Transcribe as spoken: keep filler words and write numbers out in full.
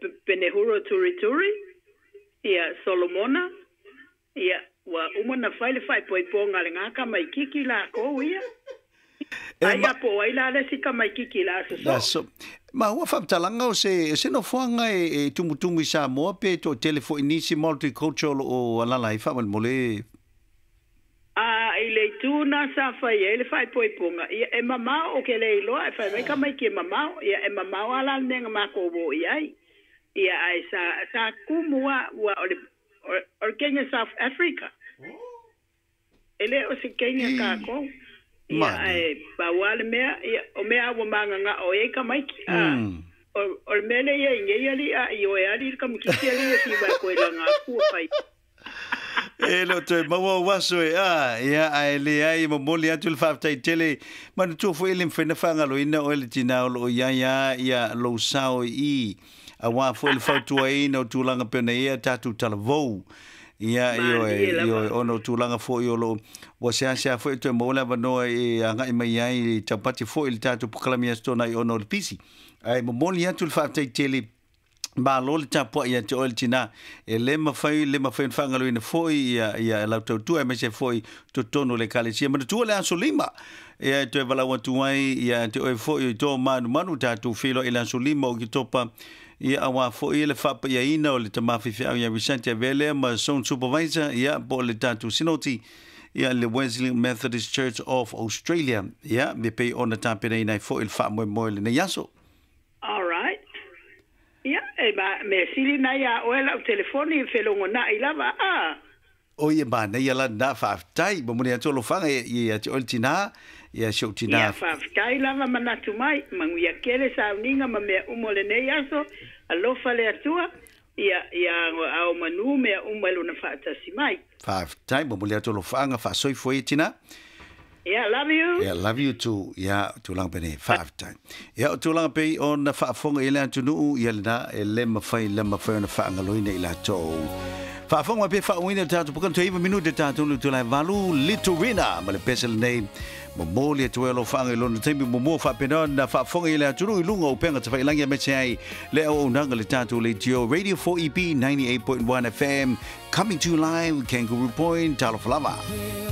Penehuro Turi Turi, ia Solomona, ia wa umana faile fai poi ponga le ngaka mai kiki la ko ia. Ai apo ai la le sika mai kiki la so. So. Ma ua whaptalanga o se, se no whanga e, e tumutumu i Samoa pe to telefo inisi multicultural o alala i whamal mole. Ah, i le tūna sa whai e le whai poi ponga. Ia e mamao o ke le iloa, e whai mai ka mai ke mamao. Ia e mamao ala nenga mako wo i ai. Ia ai sa, sa kumua ua o le, o Kenya South Africa. Ele o se Kenya kako. Ia ai bawale mea ia o mea wa manga nga o e ka mai ki a o o mele ia inge ia li a i o e ali ka miki ia li si ba ko la nga ku fai e lo te mawa waso e a ia ai le ai mo moli atu le faftai tele ma tu fo ele mfena fanga lo ina o le tina o ia ia ia lo sao i a wa fo le fautu ai no tu langa pena ia tatu talavou ia io io ono tulanga fo io lo wa se sia fo to mo la no e anga i mai ai tapati fo il tatu proclamia stona i ono pisi ai mo moli atu fa tai tele ba lo le tapo ia te ol tina e le ma fai le ma fai fanga lo ina fo ia ia la to tu e me se fo to tono le kale sia ma tu le anso lima ia te vala wa tu ai ia te o fo i to manu manu tatu filo il anso lima o ki topa ia awa fo ia le fapa ia ina o le tamafi fi au ia Vicente Vele ma son supervisor ia po le tatu sinoti ia le Wesley Methodist Church of Australia ia me pe ona tapena ina fo il fa mo mo le yaso. All right. Ia e ba me sili na ia o la telefoni felongo na ilava a. O ia ba na ia la na fa tai mo mo ia tolo fanga ia te oltina ia shoutina. Ia fa tai lava manatu mai mangu ia kele sa uninga ma me umole ne yaso alo fale atua ia ia au manu me umelo na fata simai. Fa tai mo mo ia tolo fanga fa soi foi tina. Yeah, love you. Yeah, love you too. Yeah, too long pene five time. Yeah, too long pe on na fa fonga ile antunu ia na ele ma fai le ma fai na fa ngaloina ila to. Fa fonga pe fa wina tatu pukan to even minute tatu lu to la valu litorina ma le pesel name mo moli to elo fa ngalo na tembi mo mo fa pena na fa fonga ile antunu ilunga o penga tfa ilangia me chai le o nanga le tatu le Geo Radio four E P ninety-eight point one F M coming to you live Kangaroo Point Taloflava.